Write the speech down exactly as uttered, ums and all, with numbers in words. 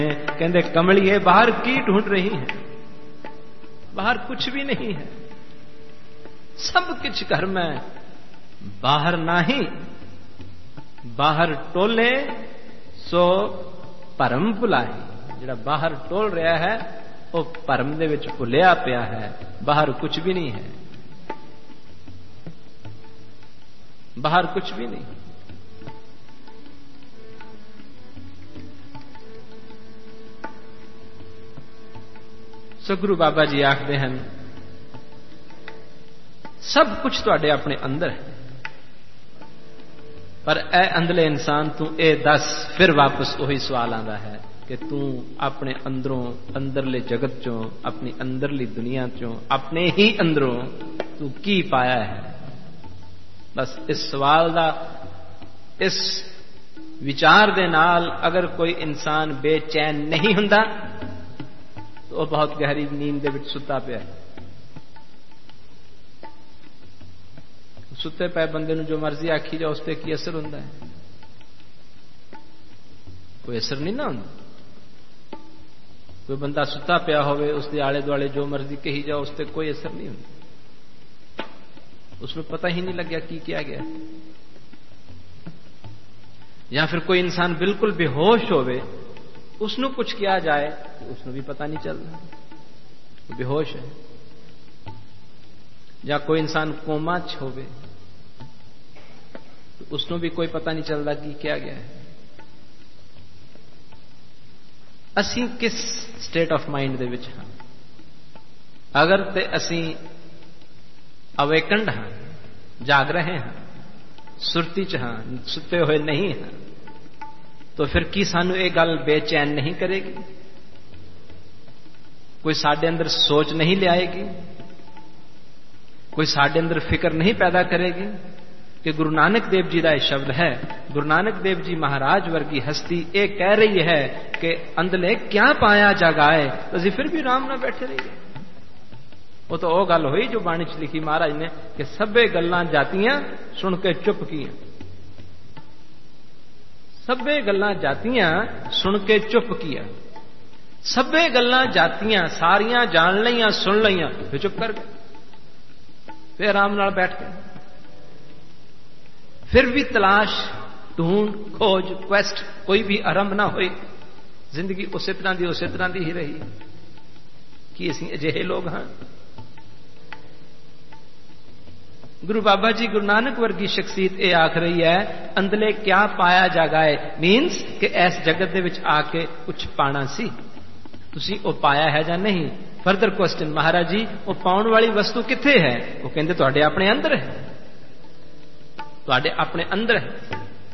कहते कमलिए बाहर की ढूंढ रही है? बाहर कुछ भी नहीं है, सब कुछ घर में, बाहर नहीं। बाहर टोले सो परम भुलाही। जिहड़ा बाहर टोल रहा है वो परम दे विच भुलिया पिया है, बाहर कुछ भी नहीं है, बाहर कुछ भी नहीं। सतगुरु बाबा जी आखते हैं सब कुछ तुहाडे अपने अंदर है, पर ए अंदले इंसान तू ए दस, फिर वापस वही सवाल आता है कि तू अपने अंदरों, अंदरले जगत चों, अपनी अंदरली दुनिया चों, अपने ही अंदरों तू की पाया है। बस इस सवाल दा, इस विचार दे नाल अगर कोई इंसान बेचैन नहीं हुंदा तो वह बहुत गहरी नींद दे विच सुता पिया है। सुते पे बंदे नूं जो मर्जी आखी जाओ उस पर की असर हुंदा है? कोई असर नहीं ना हुंदा। कोई बंदा सुता पिया होवे, उसके आले दुआले जो मर्जी कही जाओ उस पर कोई असर नहीं हुंदा, उसमें पता ही नहीं लग्या की किया गया। या फिर कोई इंसान बिल्कुल बेहोश होवे, उसनों कुछ किया जाए तो उसनों भी पता नहीं चलता, वो बेहोश है। या कोई इंसान कोमा च होवे तो उसनों भी कोई पता नहीं चलता कि क्या गया है। असी किस स्टेट ऑफ माइंड दे विच हां? अगर ते असी अवेकंड हां, जाग रहे हैं, सुरती च हां, सुते हुए नहीं हैं, तो फिर की सानू ये गल बेचैन नहीं करेगी? कोई साडे अंदर सोच नहीं ले आएगी? कोई साडे अंदर फिक्र नहीं पैदा करेगी? कि गुरु नानक देव जी का यह शब्द है, गुरु नानक देव जी महाराज वर्गी हस्ती ये कह रही है कि अंदले क्या पाया जगाए, तो असी फिर भी आराम ना बैठे रहिए। वो तो वह गल हुई जो बाणी च लिखी महाराज ने कि सभे गल्लां जातियां सुन के चुप कीयां। सभे गल्लां जातियां सुन के चुप किया। सभे गल्लां जातियां सारियां जान लियां, सुन लियां, फिर चुप कर गए, फिर आराम नाल बैठ गए। फिर भी तलाश, ढूंढ, खोज, क्वेस्ट कोई भी आरंभ ना हुई। जिंदगी उस तरह की उस तरह की ही रही। कि असीं अजिहे लोग हाँ? गुरु बाबा जी गुरु नानक वर्गी शख्सियत ये आख रही है अंदले क्या पाया जागाए, मीनस कि इस जगत दे विच आके कुछ पाना सी, तुसी वो पाया है या नहीं। फर्दर क्वेश्चन, महाराज जी वो पाउण वाली वस्तु किथे है? वो कहंदे तुहाडे अपने अंदर है, तुहाडे अपने अंदर है।